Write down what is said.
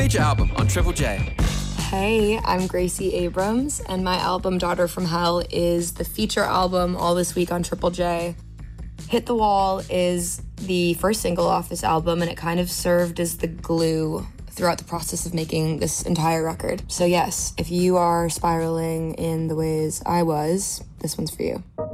Major album on Triple J. Hey, I'm Gracie Abrams, and my album Daughter from Hell is the feature album all this week on Triple J. Hit the Wall is the first single off this album, and it kind of served as the glue throughout the process of making this entire record. So yes, if you are spiraling in the ways I was, this one's for you.